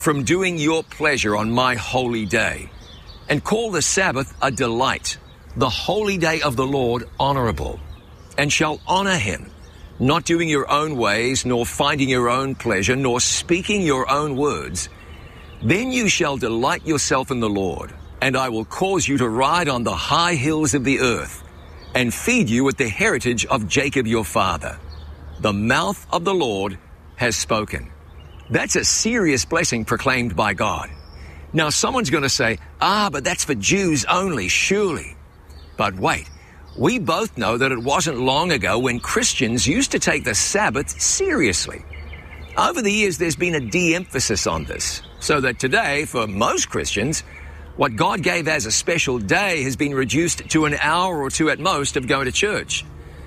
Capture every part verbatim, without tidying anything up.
from doing your pleasure on my holy day, and call the Sabbath a delight, the holy day of the Lord honorable, and shall honor him, not doing your own ways, nor finding your own pleasure, nor speaking your own words, then you shall delight yourself in the Lord, and I will cause you to ride on the high hills of the earth, and feed you with the heritage of Jacob your father. The mouth of the Lord has spoken. That's a serious blessing proclaimed by God. Now someone's going to say, ah, but that's for Jews only, surely. But wait, we both know that it wasn't long ago when Christians used to take the Sabbath seriously. Over the years, there's been a de-emphasis on this, so that today, for most Christians, what God gave as a special day has been reduced to an hour or two at most of going to church.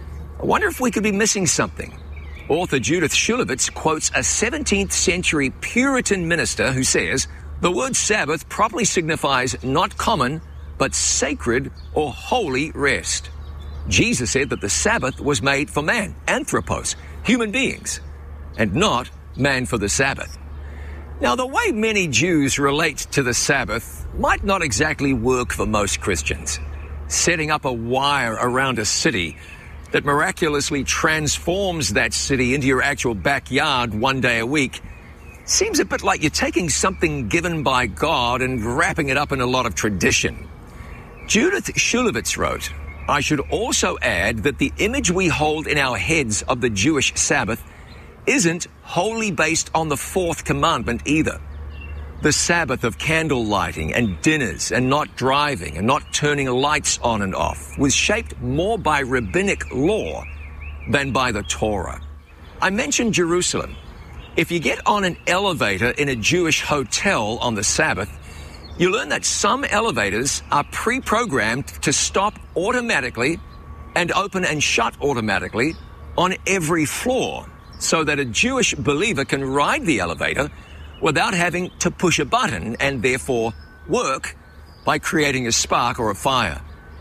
I wonder if we could be missing something. Author Judith Shulevitz quotes a seventeenth century Puritan minister who says, the word Sabbath properly signifies not common, but sacred or holy rest. Jesus said that the Sabbath was made for man, anthropos, human beings, and not man for the Sabbath. Now, the way many Jews relate to the Sabbath might not exactly work for most Christians. Setting up a wire around a city that miraculously transforms that city into your actual backyard one day a week seems a bit like you're taking something given by God and wrapping it up in a lot of tradition. Judith Shulevitz wrote, I should also add that the image we hold in our heads of the Jewish Sabbath isn't wholly based on the fourth commandment either. The Sabbath of candle lighting and dinners and not driving and not turning lights on and off was shaped more by rabbinic law than by the Torah. I mentioned Jerusalem. If you get on an elevator in a Jewish hotel on the Sabbath, you learn that some elevators are pre-programmed to stop automatically and open and shut automatically on every floor, so that a Jewish believer can ride the elevator without having to push a button and therefore work by creating a spark or a fire.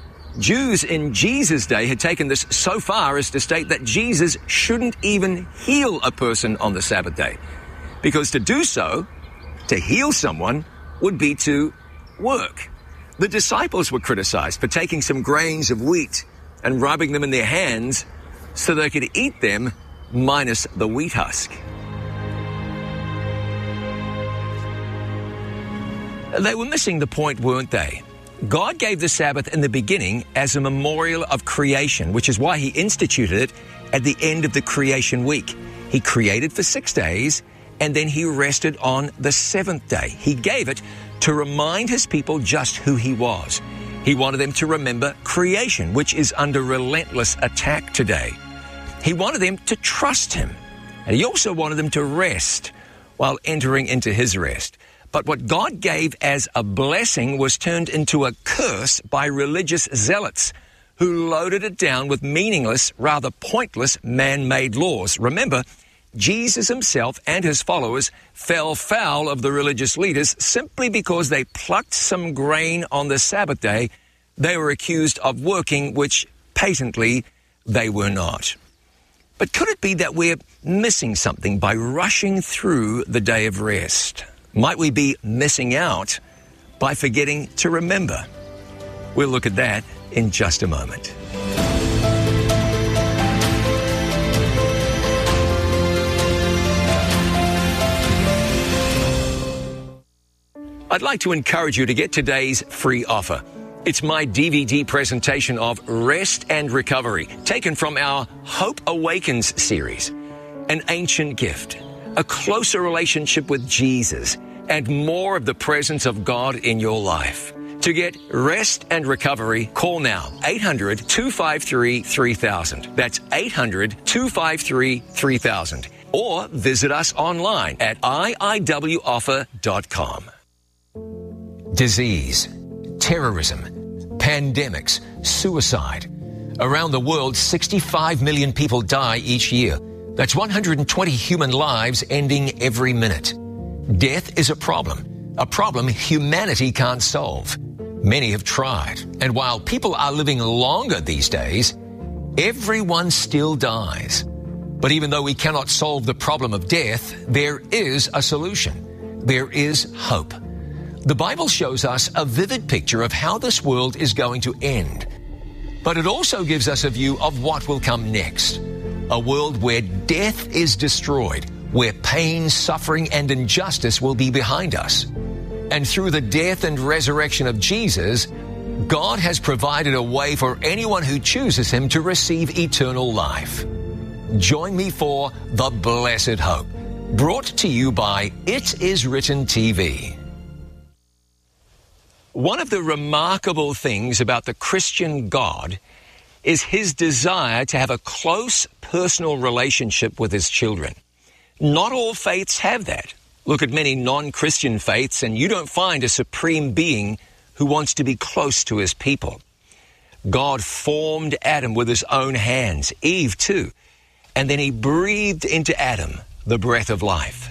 Jews in Jesus' day had taken this so far as to state that Jesus shouldn't even heal a person on the Sabbath day, because to do so, to heal someone, would be to work. The disciples were criticized for taking some grains of wheat and rubbing them in their hands so they could eat them minus the wheat husk. They were missing the point, weren't they? God gave the Sabbath in the beginning as a memorial of creation, which is why he instituted it at the end of the creation week. He created for six days, and then he rested on the seventh day. He gave it to remind his people just who he was. He wanted them to remember creation, which is under relentless attack today. He wanted them to trust him, and he also wanted them to rest while entering into his rest. But what God gave as a blessing was turned into a curse by religious zealots who loaded it down with meaningless, rather pointless man-made laws. Remember, Jesus himself and his followers fell foul of the religious leaders simply because they plucked some grain on the Sabbath day. They were accused of working, which patently they were not. But could it be that we're missing something by rushing through the day of rest? Might we be missing out by forgetting to remember? We'll look at that in just a moment. I'd like to encourage you to get today's free offer. It's my D V D presentation of Rest and Recovery, taken from our Hope Awakens series. An ancient gift, a closer relationship with Jesus, and more of the presence of God in your life. To get Rest and Recovery, call now, eight hundred, two five three, three thousand. That's eight hundred, two five three, three thousand. Or visit us online at I I W offer dot com. Disease, terrorism, pandemics, suicide. Around the world, sixty-five million people die each year. That's one hundred twenty human lives ending every minute. Death is a problem, a problem humanity can't solve. Many have tried, and while people are living longer these days, everyone still dies. But even though we cannot solve the problem of death, there is a solution. there is hope. The Bible shows us a vivid picture of how this world is going to end. But it also gives us a view of what will come next. A world where death is destroyed, where pain, suffering, and injustice will be behind us. And through the death and resurrection of Jesus, God has provided a way for anyone who chooses Him to receive eternal life. Join me for The Blessed Hope, brought to you by It Is Written T V. One of the remarkable things about the Christian God is His desire to have a close personal relationship with His children. Not all faiths have that. Look at many non-Christian faiths and you don't find a supreme being who wants to be close to His people. God formed Adam with His own hands, Eve too, and then He breathed into Adam the breath of life.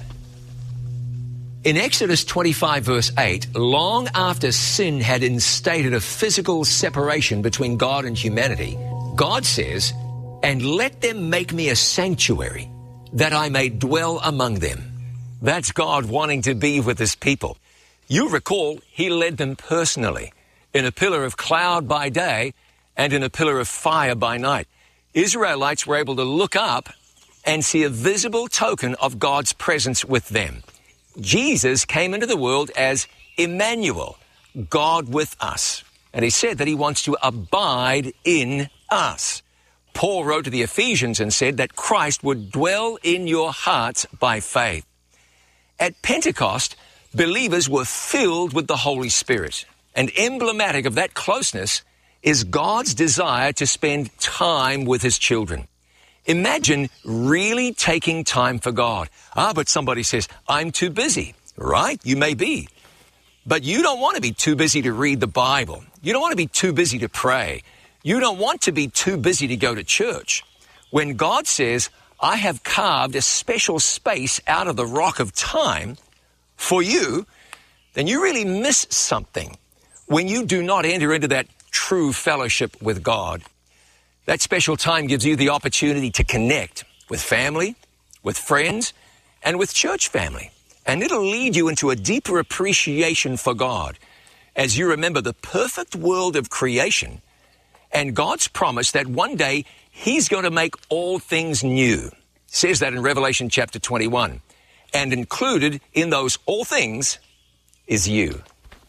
In Exodus twenty-five, verse eight, long after sin had instated a physical separation between God and humanity, God says, "And let them make me a sanctuary, that I may dwell among them." That's God wanting to be with His people. You recall He led them personally in a pillar of cloud by day and in a pillar of fire by night. Israelites were able to look up and see a visible token of God's presence with them. Jesus came into the world as Emmanuel, God with us. And He said that He wants to abide in us. Paul wrote to the Ephesians and said that Christ would dwell in your hearts by faith. At Pentecost, believers were filled with the Holy Spirit. And emblematic of that closeness is God's desire to spend time with His children. Imagine really taking time for God. Ah, but somebody says, "I'm too busy." Right? You may be. But you don't want to be too busy to read the Bible. You don't want to be too busy to pray. You don't want to be too busy to go to church. When God says, "I have carved a special space out of the rock of time for you," then you really miss something when you do not enter into that true fellowship with God. That special time gives you the opportunity to connect with family, with friends, and with church family. And it'll lead you into a deeper appreciation for God as you remember the perfect world of creation and God's promise that one day He's going to make all things new. It says that in Revelation chapter twenty-one. And included in those all things is you.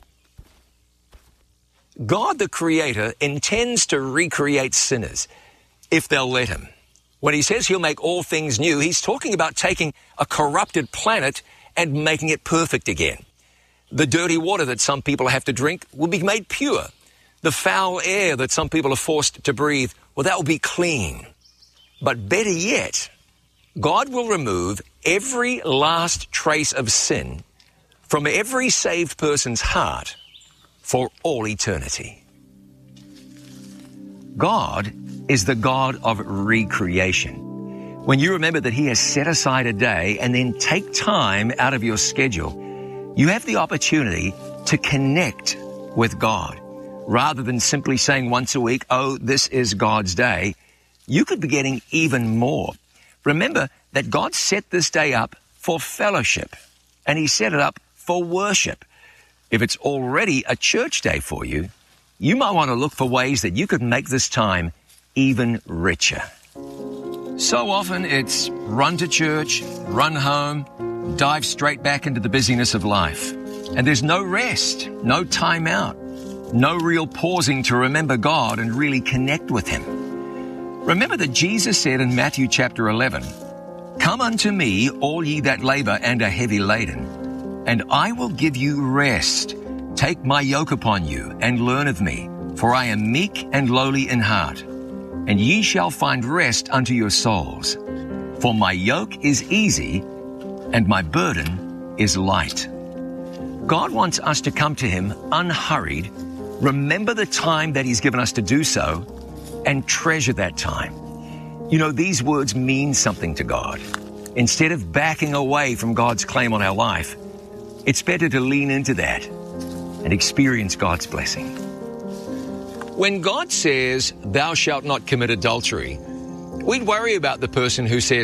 God the Creator intends to recreate sinners if they'll let Him. When He says He'll make all things new, He's talking about taking a corrupted planet and making it perfect again. The dirty water that some people have to drink will be made pure. The foul air that some people are forced to breathe, well, that will be clean. But better yet, God will remove every last trace of sin from every saved person's heart for all eternity. God is the God of recreation. When you remember that He has set aside a day and then take time out of your schedule, you have the opportunity to connect with God. Rather than simply saying once a week, "Oh, this is God's day," you could be getting even more. Remember that God set this day up for fellowship, and He set it up for worship. If it's already a church day for you, you might want to look for ways that you could make this time even richer. So often it's run to church, run home, dive straight back into the busyness of life. And there's no rest, no time out, no real pausing to remember God and really connect with Him. Remember that Jesus said in Matthew chapter eleven, "Come unto me, all ye that labor and are heavy laden, and I will give you rest. Take my yoke upon you and learn of me, for I am meek and lowly in heart, and ye shall find rest unto your souls. For my yoke is easy and my burden is light." God wants us to come to Him unhurried, remember the time that He's given us to do so, and treasure that time. You know, these words mean something to God. Instead of backing away from God's claim on our life, it's better to lean into that and experience God's blessing. When God says, "Thou shalt not commit adultery," we'd worry about the person who says,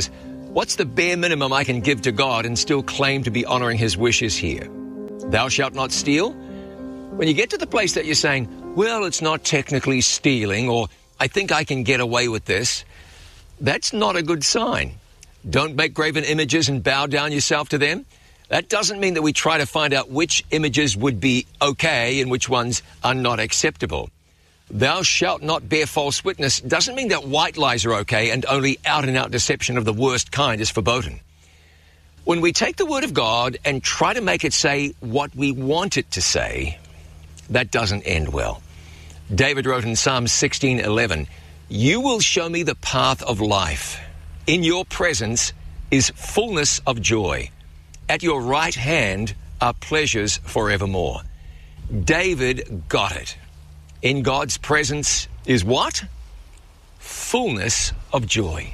What's the bare minimum I can give to God and still claim to be honoring his wishes here? Thou shalt not steal? When you get to the place that you're saying, well, it's not technically stealing, or I think I can get away with this, that's not a good sign. Don't make graven images and bow down yourself to them. That doesn't mean that we try to find out which images would be okay and which ones are not acceptable. Thou shalt not bear false witness doesn't mean that white lies are okay and only out-and-out deception of the worst kind is verboten. When we take the word of God and try to make it say what we want it to say, that doesn't end well. David wrote in Psalm sixteen eleven, "You will show me the path of life. In your presence is fullness of joy. At your right hand are pleasures forevermore." David got it. In God's presence is what? Fullness of joy.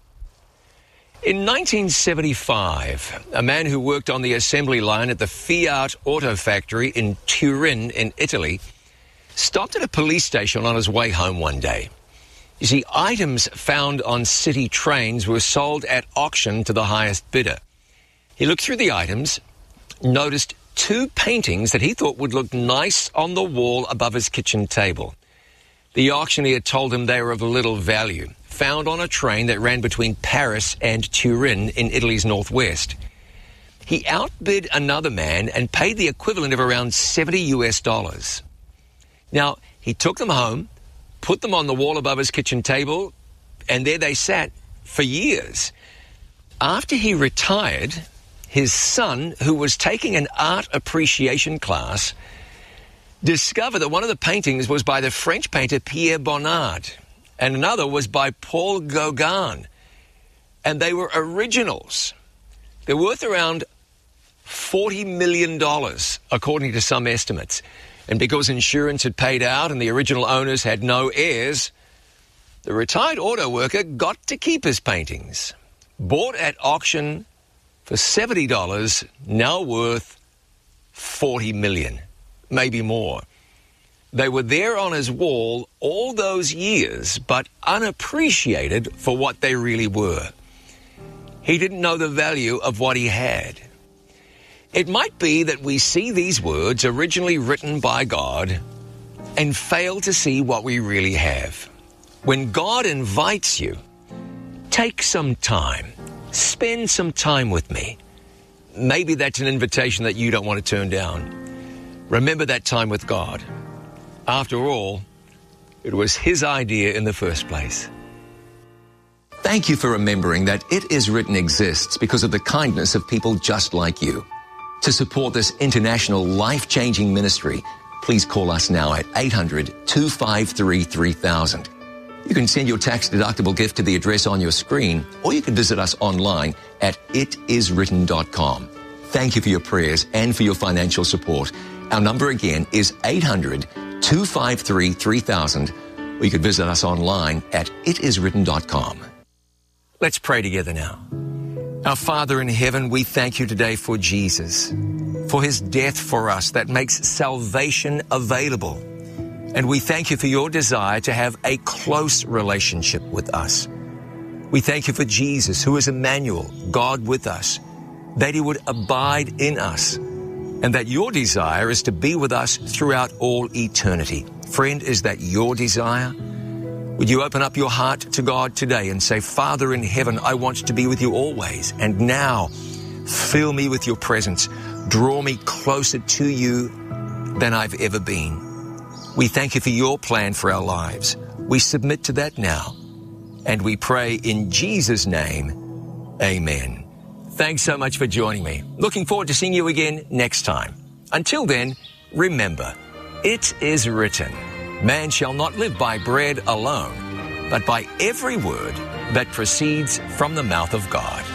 In nineteen seventy-five, a man who worked on the assembly line at the Fiat Auto Factory in Turin in Italy stopped at a police station on his way home one day. You see, items found on city trains were sold at auction to the highest bidder. He looked through the items, noticed two paintings that he thought would look nice on the wall above his kitchen table. The auctioneer told him they were of little value, found on a train that ran between Paris and Turin in Italy's northwest. He outbid another man and paid the equivalent of around seventy U S dollars. Now, he took them home, put them on the wall above his kitchen table, and there they sat for years. After he retired, his son, who was taking an art appreciation class, discovered that one of the paintings was by the French painter Pierre Bonnard, and another was by Paul Gauguin, and they were originals. They're worth around forty million dollars, according to some estimates. And because insurance had paid out and the original owners had no heirs, the retired auto worker got to keep his paintings, bought at auction for seventy dollars, now worth forty million dollars, maybe more. They were there on his wall all those years, but unappreciated for what they really were. He didn't know the value of what he had. It might be that we see these words originally written by God and fail to see what we really have. When God invites you, take some time. Spend some time with me. Maybe that's an invitation that you don't want to turn down. Remember that time with God. After all, it was his idea in the first place. Thank you for remembering that It Is Written exists because of the kindness of people just like you. To support this international life-changing ministry, please call us now at eight hundred, two five three, three thousand. You can send your tax-deductible gift to the address on your screen, or you can visit us online at it is written dot com. Thank you for your prayers and for your financial support. Our number again is eight hundred, two five three, three thousand, or you can visit us online at it is written dot com. Let's pray together now. Our Father in heaven, we thank you today for Jesus, for his death for us that makes salvation available. And we thank you for your desire to have a close relationship with us. We thank you for Jesus, who is Emmanuel, God with us, that he would abide in us, and that your desire is to be with us throughout all eternity. Friend, is that your desire? Would you open up your heart to God today and say, Father in heaven, I want to be with you always. And now, fill me with your presence. Draw me closer to you than I've ever been. We thank you for your plan for our lives. We submit to that now. And we pray in Jesus' name, amen. Thanks so much for joining me. Looking forward to seeing you again next time. Until then, remember, it is written, man shall not live by bread alone, but by every word that proceeds from the mouth of God.